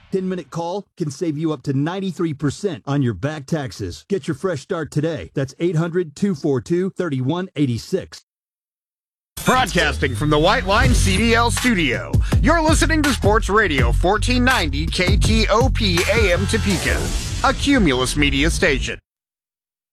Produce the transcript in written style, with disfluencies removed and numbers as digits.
10-minute call can save you up to 93% on your back taxes. Get your fresh start today. That's 800-242-3186. Broadcasting from the White Line CDL studio, you're listening to Sports Radio 1490 KTOP AM Topeka, a Cumulus Media station.